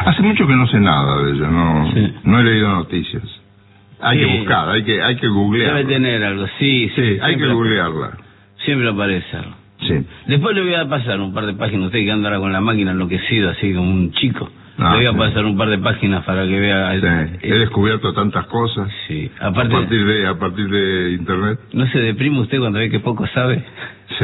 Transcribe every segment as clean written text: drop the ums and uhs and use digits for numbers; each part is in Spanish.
Hace mucho que no sé nada de ella, no he leído noticias. Hay Sí. que buscar, hay que googlearla. Debe tener algo, sí. Hay que googlearla. Siempre aparece algo. Sí. Después le voy a pasar un par de páginas, usted que anda ahora con la máquina enloquecido, así como un chico. Le voy a pasar un par de páginas para que vea. Sí. He descubierto tantas cosas. Sí. Aparte, a partir de internet. ¿No se deprime usted cuando ve que poco sabe? Sí.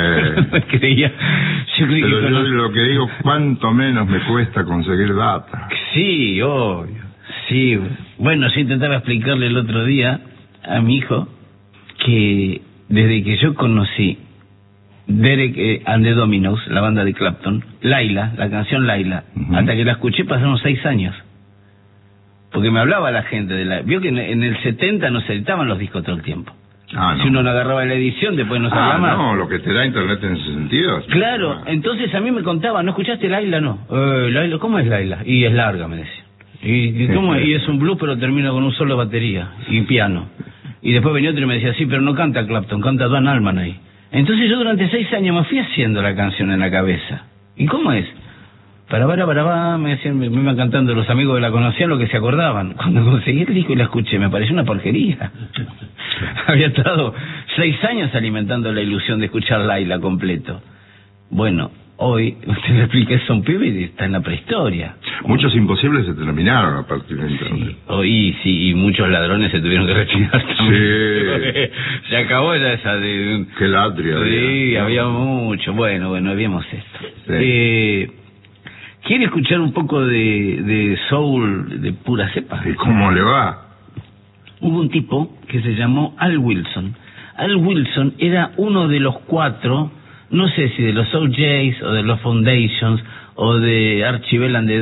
Yo creí Pero que yo lo que digo, cuánto menos me cuesta conseguir data. Sí, obvio. Sí. Bueno, yo intentaba explicarle el otro día a mi hijo que desde que yo conocí Derek and the Dominos, la banda de Clapton, Laila, la canción Laila, hasta que la escuché pasaron 6 años. Porque me hablaba la gente de la... Vio que en el 70 no se editaban los discos todo el tiempo. No. Si uno no agarraba la edición, después no se hablaba más. No, lo que te da internet en ese sentido. Claro, entonces a mí me contaba, ¿no escuchaste Laila? No. Laila, ¿cómo es Laila? Y es larga, me decía. ¿Y cómo es? Y es un blues, pero termina con un solo de batería y piano. Y después venía otro y me decía, sí, pero no canta Clapton, canta Dan Allman ahí. Entonces yo durante 6 años me fui haciendo la canción en la cabeza. ¿Y cómo es? Para, me decían, me iban cantando, los amigos que la conocían lo que se acordaban. Cuando conseguí el disco y la escuché, me pareció una porquería. Había estado 6 años alimentando la ilusión de escuchar Laila completo. Bueno, hoy, usted le explica eso a un pibe y está en la prehistoria. Muchos imposibles se terminaron a partir de internet. Sí, y muchos ladrones se tuvieron que retirar también. Sí. Se acabó ya esa de... Qué ladria. Sí, había mucho. Bueno, habíamos esto. Sí. ¿Quiere escuchar un poco de soul de pura cepa? ¿Y cómo le va? Hubo un tipo que se llamó Al Wilson. Al Wilson era uno de los 4, no sé si de los OJs o de los Foundations o de Archie Bell and the